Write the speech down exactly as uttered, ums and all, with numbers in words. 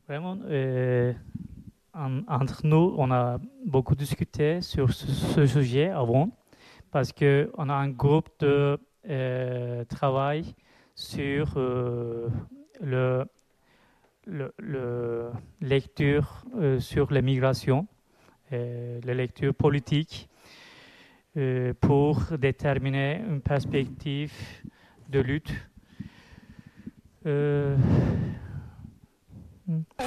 Vraiment, euh, en- entre nous, on a beaucoup discuté sur ce, ce sujet avant parce qu'on a un groupe de euh, travail sur euh, le, le, le lecture euh, sur les migrations, euh, les lectures politiques euh, pour déterminer une perspective de lutte. Euh,